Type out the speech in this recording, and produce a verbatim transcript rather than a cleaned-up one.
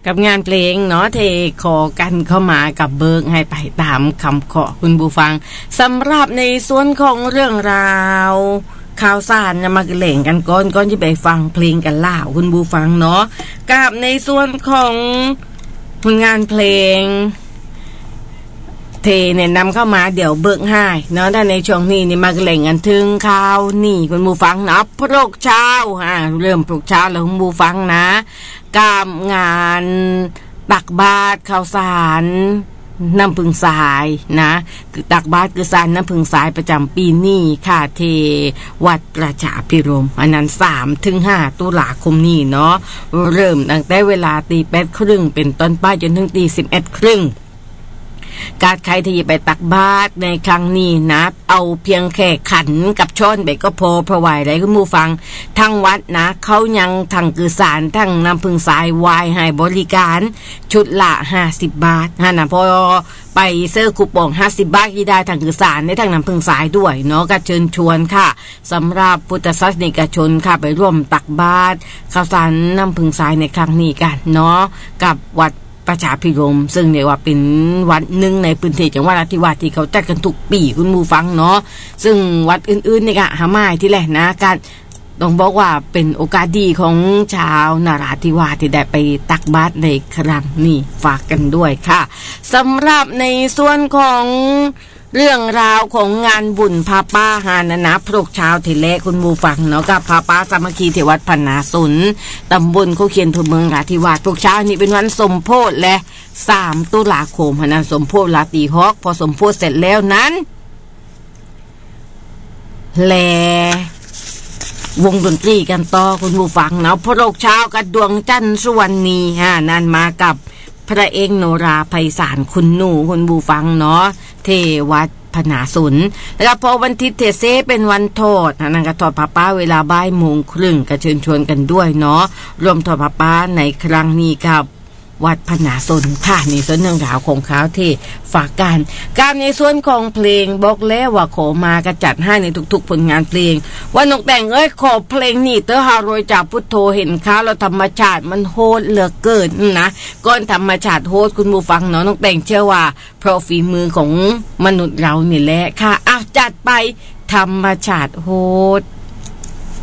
กับงานเพลงเนาะเทขอกันเข้ามากับเบิกให้ไปตามคำขอคุณผู้ฟังสำหรับในส่วนของเรื่องราวข่าวสารจะมาเล่นกันก่อนก่อนที่ไปฟังเพลงกันล่าคุณผู้ฟังเนาะกับในส่วนของผลงานเพลงเทเนี่ยนำเข้ามาเดี๋ยวเบิกให้เนาะถ้าในช่วงนี้นี่มาเล่นกันถึงข่าวนี่คุณผู้ฟังนะพรุ่งเช้าฮะเริ่มพรุ่งเช้าแล้วคุณผู้ฟังนะกับงานตักบาตรข้าวสารน้ำพึ่งสายนะคือตักบาตรคือสารน้ำพึ่งสายประจำปีนี้ค่ะเทวัดประชาพิรมอันนั้นสามถึงห้าตุลาคมนี้เนาะเริ่มตั้งแต่เวลาตีแปดครึ่งเป็นต้นไปจนถึงตีสิบเอ็ดครึ่งการใครที่ไปตักบาตรในครั้งนี้นะเอาเพียงแค่ขันกับช้อนไปก็พอเพราะว่าอะไรคุณผู้ฟังทั้งวัดนะเขายังทั้งคือสารทั้งน้ำพึ่งสายวายให้บริการชุดละห้าสิบบาทฮะนะพอไปเซอร์คูปองห้าสิบบาทที่ได้ทั้งคือสารในทั้งน้ำพึ่งสายด้วยเนาะก็เชิญชวนค่ะสำหรับพุทธศาสนิกชนค่ะไปร่วมตักบาตรข้าวสารน้ำพึ่งสายในครั้งนี้กันเนาะกับวัดประชาพิรมซึ่งเรียกว่าเป็นวัดหนึ่งในพื้นที่จังหวัดนราธิวาสที่เขาจัดกันทุกปีคุณผู้ฟังเนาะซึ่งวัดอื่นๆนี่ก็หาไม่ที่แหละนะการต้องบอกว่าเป็นโอกาสดีของชาวนราธิวาสที่ได้ไปตักบาตรในครั้งนี้ฝากกันด้วยค่ะสำหรับในส่วนของเรื่องราวของงานบุญพาป้าหานะนะพรุ่งเช้าที่แรกคุณผู้ฟังเนาะกับพาป้าสามัคคีที่วัดพนาสุนตำบลโคเคียนทั่วเมืองนราธิวาสพรุ่งเช้านี้เป็นวันสมโภชและสามตุลาคมนะสมโภชลาตีฮอกพอสมโภชเสร็จแล้วนั้นแลวงดนตรีกันต่อคุณผู้ฟังเนาะพรุ่งเช้ากับดวงจันทร์สุวรรณีฮะนั่นมากับพระเอกโนราไพศาลคุณหนูคุณผู้ฟังเนาะเทวัดพนาสุนแล้วพอวันทิศเทเซเป็นวันทอดนั่นก็ทอดผ้าป่าเวลาบ่ายโมงครึ่งก็เชิญชวนกันด้วยเนาะรวมทอดผ้าป่าในครั้งนี้ครับวัดพนาสนค่ะในส่วนเรื่องราวของเขาที่ฝากกันการในส่วนของเพลงบอกแล้วว่าขอมากระจัดให้ในทุกๆผลงานเพลงว่านกแต่งเอ้ยขอเพลงนี่เตอฮารวยจากพุทโธเห็นข้าเราธรรมชาติมันโหดเหลือเกินนะก้อนธรรมชาติโหดคุณผู้ฟังเนาะนกแต่งเชื่อว่าเพราะฝีมือของมนุษย์เรานี่แหละค่ะอ้าวจัดไปธรรมชาติโหด